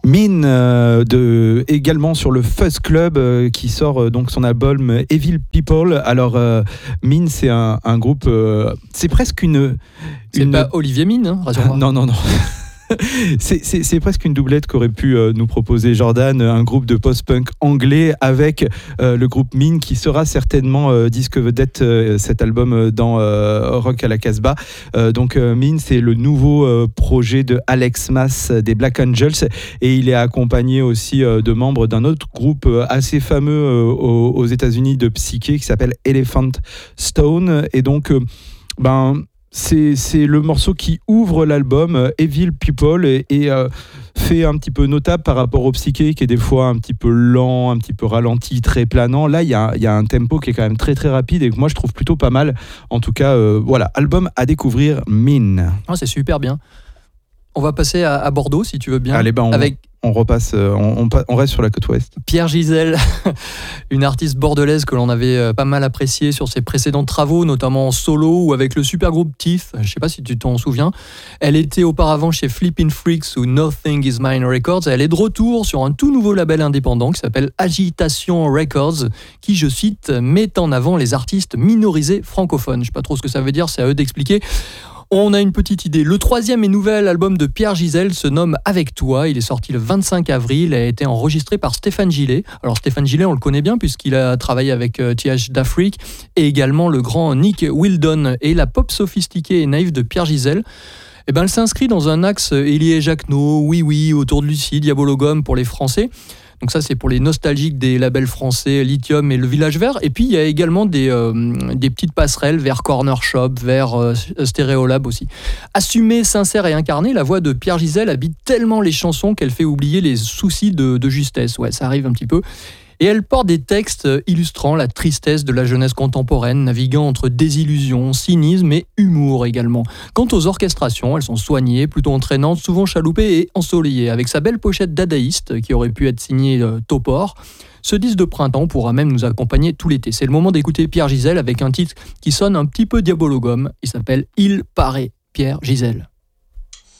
Mine également sur le Fuzz Club qui sort donc son album Evil People. Alors Mine, c'est un groupe, c'est presque c'est pas Olivier Mine, hein, rassure-moi. Non. C'est presque une doublette qu'aurait pu nous proposer Jordan, un groupe de post-punk anglais avec le groupe Mine qui sera certainement disque vedette cet album dans Rock à la Casbah. Donc Mine, c'est le nouveau projet de Alex Mass des Black Angels et il est accompagné aussi de membres d'un autre groupe assez fameux aux États-Unis de psyché qui s'appelle Elephant Stone. Et donc c'est le morceau qui ouvre l'album Evil People et fait un petit peu notable par rapport au psyché qui est des fois un petit peu lent, un petit peu ralenti, très planant. Là, il y a un tempo qui est quand même très très rapide et que moi je trouve plutôt pas mal. En tout cas, voilà, album à découvrir, Mine. Ah, c'est super bien. On va passer à Bordeaux si tu veux bien. Allez, on repasse, on reste sur la côte ouest. Pierre Gisèle, une artiste bordelaise que l'on avait pas mal appréciée sur ses précédents travaux, notamment en solo ou avec le super groupe Tiff. Je ne sais pas si tu t'en souviens. Elle était auparavant chez Flippin' Freaks ou Nothing Is Mine Records. Elle est de retour sur un tout nouveau label indépendant qui s'appelle Agitation Records, qui, je cite, met en avant les artistes minorisés francophones. Je ne sais pas trop ce que ça veut dire, c'est à eux d'expliquer. On a une petite idée. Le 3e et nouvel album de Pierre Gisèle se nomme Avec toi. Il est sorti le 25 avril et a été enregistré par Stéphane Gillet. Alors Stéphane Gillet, on le connaît bien puisqu'il a travaillé avec TH d'Afrique et également le grand Nick Wildon. Et la pop sophistiquée et naïve de Pierre Gisèle, elle s'inscrit dans un axe Élie et Jacquenot, Oui, Autour de Lucie, Diabologum pour les Français. Donc ça, c'est pour les nostalgiques des labels français Lithium et Le Village Vert. Et puis, il y a également des petites passerelles vers Corner Shop, vers Stéréolab aussi. Assumée, sincère et incarnée, la voix de Pierre Gisèle habite tellement les chansons qu'elle fait oublier les soucis de justesse. Ouais, ça arrive un petit peu. Et elle porte des textes illustrant la tristesse de la jeunesse contemporaine, naviguant entre désillusion, cynisme et humour également. Quant aux orchestrations, elles sont soignées, plutôt entraînantes, souvent chaloupées et ensoleillées. Avec sa belle pochette dadaïste, qui aurait pu être signée Topor, ce disque de printemps pourra même nous accompagner tout l'été. C'est le moment d'écouter Pierre Gisèle avec un titre qui sonne un petit peu diabologum. Il s'appelle « Il paraît » Pierre Gisèle.